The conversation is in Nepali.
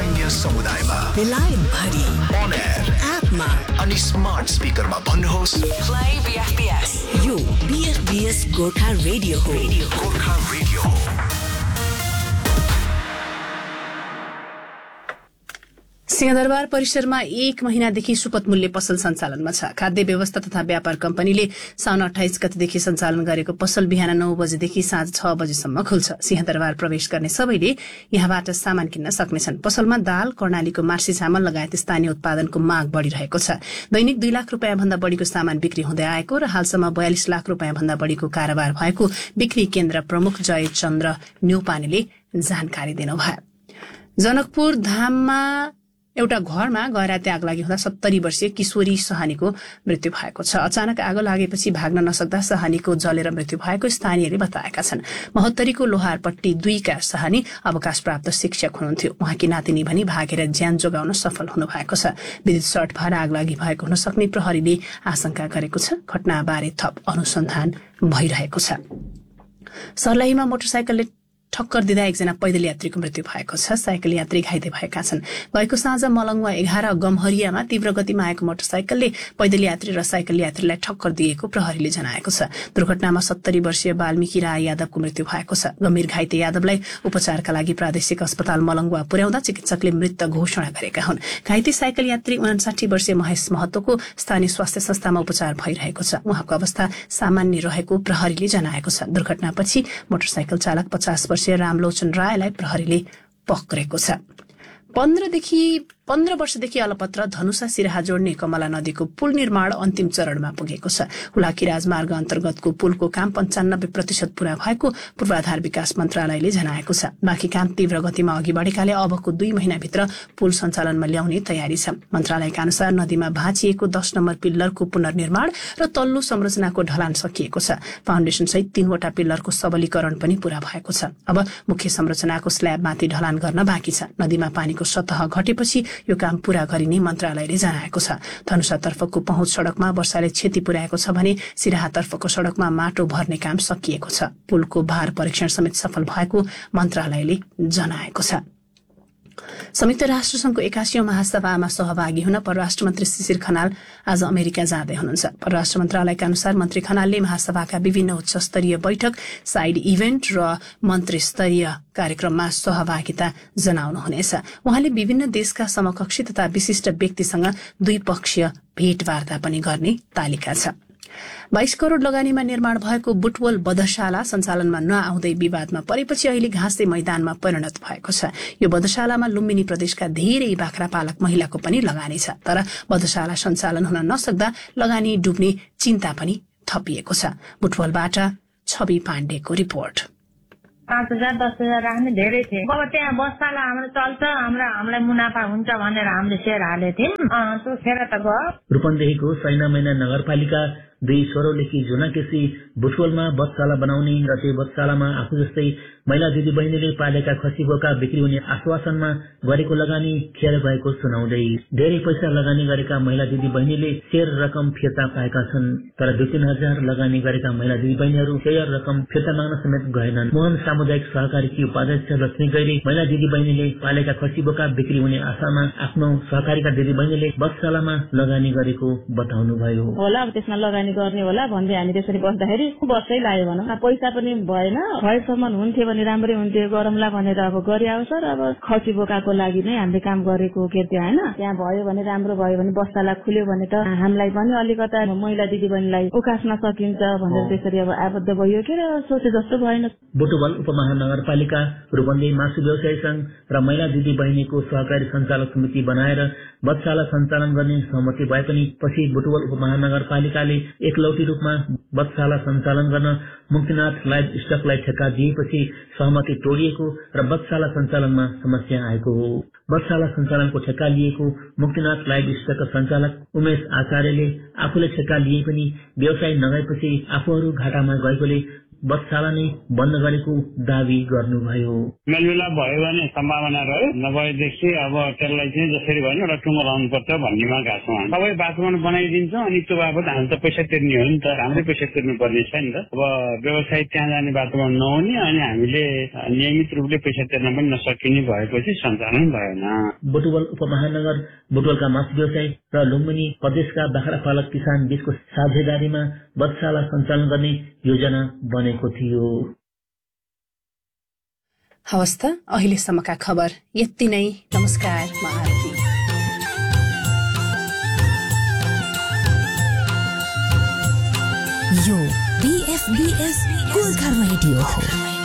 अन्य समुदायमा बेलायत भरि on air एपमा अनि स्मार्ट स्पिकरमा भन्नुहोस् प्ले बीएफबीएस। यो बीएफबीएस गोर्खा रेडियो हो। गोर्खा रेडियो हो। सिंहदरबार परिसरमा 1 महिनादेखि सुपथ मूल्य पसल सञ्चालनमा छ। खाद्य व्यवस्था तथा व्यापार कम्पनीले साउन 28 गतेदेखि सञ्चालन गरेको पसल बिहान 9 बजेदेखि साँझ 6 बजेसम्म खुल्छ। सिंहदरबार प्रवेश गर्ने सबैले यहाँबाट सामान किन्न सक्नेछन्। पसलमा दाल, कर्णालीको मार्सी चामल लगायत स्थानीय उत्पादनको माग बढ़िरहेको छ। दैनिक 2 लाख रुपियाँ भन्दा बढ़ीको सामान बिक्री हुँदै आएको र हालसम्म 42 लाख रुपियाँ भन्दा बढ़ीको कारोबार भएको बिक्री केन्द्र प्रमुख जय चन्द्र न्यौपानेले जानकारी दिनुभयो। जनकपुर धाममा एउटा घरमा गैराती आग लागि हुँदा 70 वर्षीय किशोरी सहानीको मृत्यु भएको छ। अचानक आगो लागेपछि भाग्न नसक्दा सहानीको जलेर मृत्यु भएको स्थानीयले बताएका छन्। महोत्तरीको लोहारपट्टी 2 का सहानी अवकाश प्राप्त शिक्षक हुनुहुन्थ्यो। उहाँकी नातिनी भनी भागेर ज्यान जोगाउन सफल हुनुभएको छ। विद्युत सर्ट भएर आग लागि भएको हुन सक्ने प्रहरीले आशंका गरेको छ। घटनाबारे थप अनुसन्धान भइरहेको छ। सर्लाहीमा मोटरसाइकलले ठक्कर दिँदा एकजना पैदल यात्रीको मृत्यु भएको छ। साइकल यात्री घाइते भएका छन्। गएको साँझ मलङ्गवा 11 गम्हरियामा तीव्र गतिमा आएको मोटरसाइकलले पैदल यात्री र साइकल यात्रीलाई ठक्कर दिएको प्रहरीले जनाएको छ। दुर्घटनामा 70 वर्षीय वाल्मीकि राय यादवको मृत्यु भएको छ। गम्भीर घाइते यादवलाई उपचारका लागि प्रादेशिक अस्पताल मलङ्गवा पुर्याउँदा चिकित्सकले मृत घोषणा गरेका हुन्। घाइते साइकल यात्री 59 वर्षीय महेश महतोको स्थानीय स्वास्थ्य संस्थामा उपचार भइरहेको छ। उहाँको अवस्था सामान्य रहेको प्रहरीले जनाएको छ। दुर्घटनापछि मोटरसाइकल चालक 50 वर्षीय रामलोचन रायलाई प्रहरीले पक्रेको छ। 15 वर्षदेखि अलपत्र धनुषा सिराहा जोड्ने कमला नदीको पुल निर्माण अन्तिम चरणमा पुगेको छ। हुलाकी राजमार्ग अन्तर्गतको पुलको काम 95% पूरा भएको पूर्वाधार विकास मन्त्रालयले जनाएको छ। बाँकी काम तीव्र गतिमा अघि बढेकाले अबको 2 महिनाभित्र पुल सञ्चालनमा ल्याउने तयारी छ। मन्त्रालयका अनुसार नदीमा भाँचिएको 10 नम्बर पिल्लरको पुनर्निर्माण र तल्लो संरचनाको ढलान सकिएको छ। फाउन्डेशन सहित 3 वटा पिल्लरको सबलीकरण पनि पूरा भएको छ। अब मुख्य संरचनाको स्ल्याबमाथि ढलान गर्न बाँकी छ। नदीमा पानीको सतह घटेपछि यो काम पूरा गरिने मन्त्रालयले जनाएको छ। धनुषातर्फको पहुँच सड़कमा वर्षाले क्षति पुर्याएको छ भने सिराहातर्फको सड़कमा माटो भर्ने काम सकिएको छ। पुलको भार परीक्षण समेत सफल भएको मन्त्रालयले जनाएको छ। संयुक्त राष्ट्र संघको 81औं महासभामा सहभागी हुन परराष्ट्र मन्त्री शिशिर खनाल आज अमेरिका जाँदै हुनुहुन्छ। परराष्ट्र मन्त्रालयका अनुसार मन्त्री खनालले महासभाका विभिन्न उच्च स्तरीय बैठक, साइड इभेन्ट र मन्त्री स्तरीय कार्यक्रममा सहभागिता जनाउनुहुनेछ। उहाँले विभिन्न देशका समकक्षी तथा विशिष्ट व्यक्तिसँग द्विपक्षीय भेटवार्ता पनि गर्ने तालिका छ। 22 करोड़ लगानीमा निर्माण भएको बुटवल बधशाला सञ्चालनमा नआउँदै विवादमा परेपछि अहिले घाँसे मैदानमा परिणत भएको छ। यो बधशालामा लुम्बिनी प्रदेशका धेरै बाख्रा पालक महिलाको पनि लगानी छ। तर बधशाला सञ्चालन हुन नसक्दा लगानी डुब्ने चिन्ता पनि थपिएको छ। बुटवलबाट छवि पाण्डेको रिपोर्ट। 5,000 10,000 राख्ने धेरै थिए। अब त्यहाँ बस्साला हाम्रो चल्छ, हामीलाई मुनाफा हुन्छ भनेर हामीले शेयर हालेको थियौँ। त्यो खेर त गयो। रूपन्देहीको सैना मैना नगरपालिका 2 स्वरोलेखी झुनाकेसी बुटवलमा बधशाला बनाउने र त्यो बधशालामा आफू जस्तै महिला दिदी बहिनीले पालेका खसी बोका बिक्री हुने आश्वासनमा गरेको लगानी खेर गएको सुनाउँदै धेरै पैसा लगानी गरेका महिला दिदी बहिनीले शेयर रकम फिर्ता पाएका छन्। तर 2-3 हजार लगानी गरेका महिला दिदी बहिनीहरू शेयर रकम फिर्ता माग्न समेत गएनन्। मोहन सामुदायिक सहकारीकी उपाध्यक्ष लक्ष्मी गैरी महिला दिदी बहिनीले पालेका खसी बोका बिक्री हुने आशामा आफ्नो सहकारीका दिदी बहिनीले बधशालामा लगानी गरेको बताउनुभयो। होला अब त्यसमा लगानी गर्ने होला भन्दै हामी त्यसरी बस्दाखेरि बसै लाग्यो भनौँ न, पैसा पनि भएन। भएसम्म हुन्थ्यो भने राम्रै हुन्थ्यो, गरौँला भनेर अब गरिआयो सर। अब खसी बोकाको लागि नै हामीले काम गरेको के त्यो होइन। त्यहाँ भयो भने राम्रो भयो भने बस्ताला खुल्यो भने त हामीलाई पनि अलिकता महिला दिदीबहिनीलाई उकास्न सकिन्छ भनेर त्यसरी अब आबद्ध भयो के र सोचे जस्तो भएन। बुटवल उपमहानगरपालिका रूपन्देही मासु व्यवसायी संघ र महिला दिदी बहिनीको सहकारी सञ्चालक समिति बनाएर बधशाला सञ्चालन गर्ने सहमति भए पनि पछि बुटवल उपमहानगरपालिकाले एकलौटी रूपमा बधशाला सञ्चालन गर्न मुक्तिनाथ लाइभ स्टकलाई ठेक्का दिएपछि सहमति तोडिएको र बधशाला सञ्चालनमा समस्या आएको हो। बधशाला सञ्चालनको ठेक्का लिएको मुक्तिनाथ लाइभ स्टकका सञ्चालक उमेश आचार्यले आफूले ठेक्का लिए पनि व्यवसाय नगएपछि आफूहरू घाटामा गएकोले बत्साला नै बन्द गरेको दावी गर्नुभयो। मेलमिलाप भयो भने सम्भावना रह्यो, नभएदेखि अब त्यसलाई चाहिँ जसरी भयो एउटा टुङ्गो लाउनु पर्छ भन्नेमा गएको छौँ। सबै वातावरण बनाइदिन्छौँ अनि त्यो बापत हामी त पैसा तिर्ने हो नि त, हाम्रै पैसा तिर्नु पर्ने छ नि त। अब व्यवसाय त्यहाँ जाने वातावरण नहुने अनि हामीले नियमित रूपले पैसा तिर्न पनि नसकिने भएपछि सञ्चालन भएन। बुटवल उपमहानगर, बुटवलका मासु व्यवसाय र लुम्बिनी प्रदेशका बाख्रा पालक किसान बीचको साझेदारीमा बत्साला सञ्चालन गर्ने योजना बनेको थियो। हवस् त, अहिलेसम्मका खबर यति नै। नमस्कार, म आरती। यो BFBS गोर्खा रेडियो हो।